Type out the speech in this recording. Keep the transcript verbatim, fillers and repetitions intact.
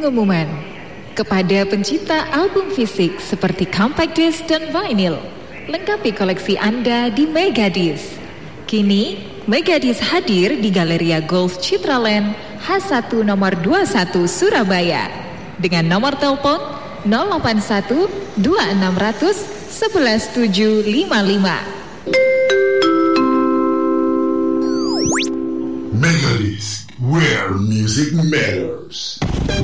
pengumuman kepada pencipta album fisik seperti compact disc dan vinyl. Lengkapi koleksi Anda di Megadisc. Kini, Megadisc hadir di Galeria Golf Citraland H satu nomor dua puluh satu Surabaya dengan nomor telepon nol delapan satu dua enam nol nol satu satu tujuh lima lima. Megadisc, where music matters.